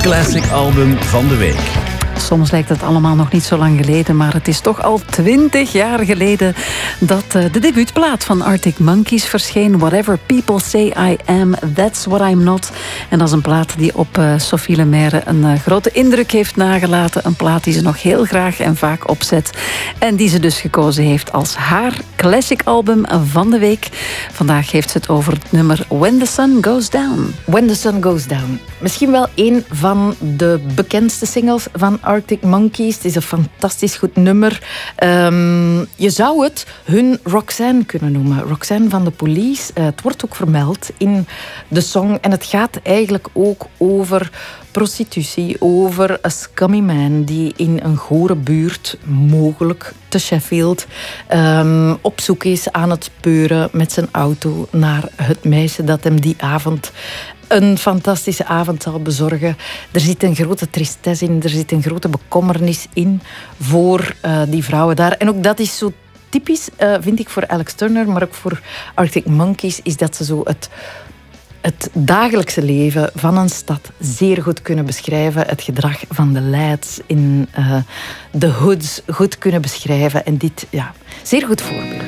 Classic Album van de Week. Soms lijkt het allemaal nog niet zo lang geleden, maar het is toch al 20 jaar geleden dat de debuutplaat van Arctic Monkeys verscheen. Whatever people say I am, that's what I'm not. En dat is een plaat die op Sophie Lemaire een grote indruk heeft nagelaten. Een plaat die ze nog heel graag en vaak opzet. En die ze dus gekozen heeft als haar classic album van de week. Vandaag heeft ze het over het nummer When the Sun Goes Down. When the Sun Goes Down. Misschien wel een van de bekendste singles van Arctic Monkeys. Het is een fantastisch goed nummer. Je zou het hun Roxanne kunnen noemen. Roxanne van de Police. Het wordt ook vermeld in de song. En het gaat eigenlijk ook over prostitutie. Over een scummy man die in een gore buurt, mogelijk te Sheffield, op zoek is aan het peuren met zijn auto naar het meisje dat hem die avond een fantastische avond zal bezorgen. Er zit een grote tristesse in, er zit een grote bekommernis in voor die vrouwen daar. En ook dat is zo typisch, vind ik, voor Alex Turner, maar ook voor Arctic Monkeys, is dat ze zo het dagelijkse leven van een stad zeer goed kunnen beschrijven. Het gedrag van de lads in de hoods goed kunnen beschrijven. En dit, ja, zeer goed voorbeeld.